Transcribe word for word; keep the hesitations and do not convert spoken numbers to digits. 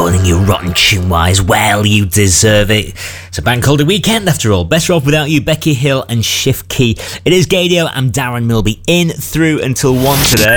spoiling you rotten tune-wise. Well, you deserve it. It's a bank holiday weekend after all. Better Off Without You, Becky Hill and Shift Key. It is Gadio. I'm Darren Milby, in, through until one today.